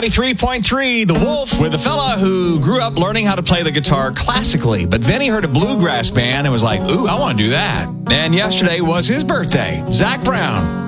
93.3 The Wolf with a fella who grew up learning how to play the guitar classically, but then he heard a bluegrass band and was like, ooh, I want to do that. And yesterday was his birthday. Zach Brown.